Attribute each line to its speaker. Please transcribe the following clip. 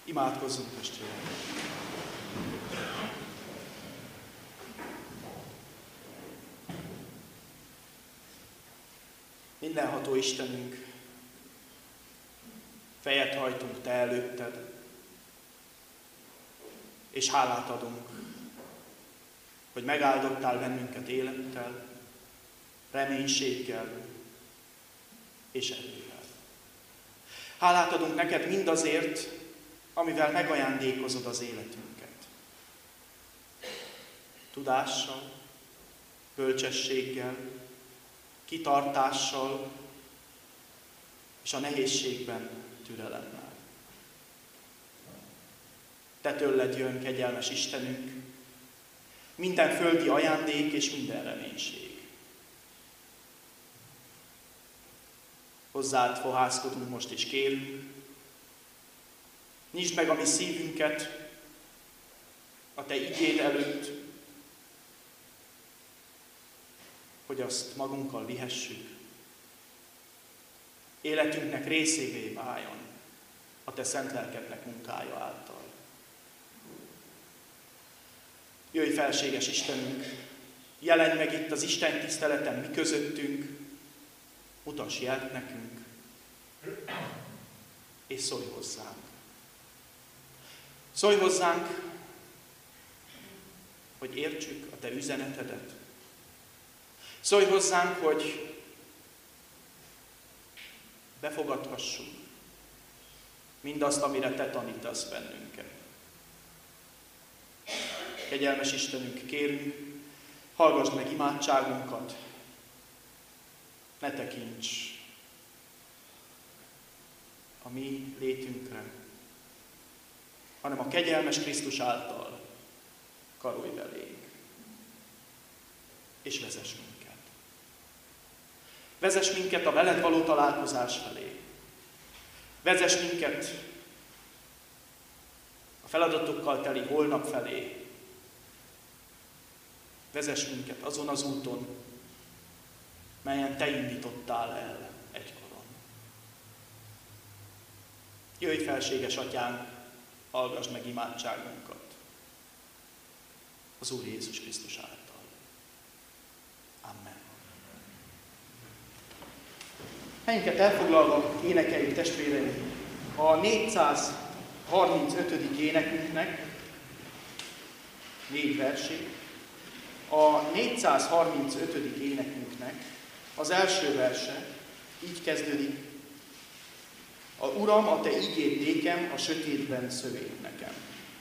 Speaker 1: Imádkozzunk, testvérek! Mindenható Istenünk, fejet hajtunk Te előtted, és hálát adunk, hogy megáldottál bennünket élettel, reménységgel és erővel. Hálát adunk neked mindazért, amivel megajándékozod az életünket. Tudással, bölcsességgel, kitartással és a nehézségben türelemmel. Te tőled jön, kegyelmes Istenünk, minden földi ajándék és minden reménység. Hozzád fohászkodunk most is, kérünk, nyisd meg a mi szívünket a Te igéd előtt, hogy azt magunkkal vihessük. Életünknek részévé váljon a Te szent lelkednek munkája által. Jöjj, felséges Istenünk, jelenj meg itt az Isten tiszteleten mi közöttünk, mutass jelt nekünk, és szólj hozzánk. Szólj hozzánk, hogy értsük a Te üzenetedet. Szólj hozzánk, hogy befogadhassuk mindazt, amire Te tanítasz bennünket. Kegyelmes Istenünk, kérünk, hallgass meg imádságunkat, ne tekints a mi létünkre, hanem a kegyelmes Krisztus által karolj belénk, és vezess minket. Vezess minket a veled való találkozás felé. Vezess minket a feladatokkal teli holnap felé. Vezess minket azon az úton, melyen Te indítottál el egykoron. Jöjj, felséges Atyánk, hallgass meg imádságunkat az Úr Jézus Krisztus által. Amen. Helyünket elfoglalva énekeljük, testvéreim, a 435. énekünknek 4 versét. A 435. énekünknek az első verse így kezdődik: a Uram, a Te igéd nékem, a sötétben szövéd nekem.